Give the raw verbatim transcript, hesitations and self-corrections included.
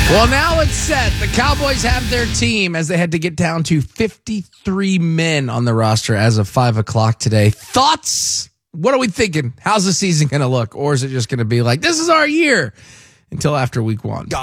Well, now it's set. The Cowboys have their team as they had to get down to fifty-three men on the roster as of five o'clock today. Thoughts? What are we thinking? How's the season going to look? Or is it just going to be like, this is our year until after week one?